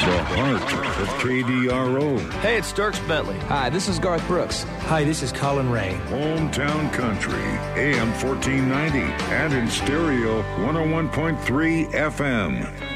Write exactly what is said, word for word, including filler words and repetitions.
The heart of K D R O. Hey, it's Dierks Bentley. Hi, this is Garth Brooks. Hi, this is Colin Ray. Hometown Country, A M fourteen ninety, and in stereo, one oh one point three F M.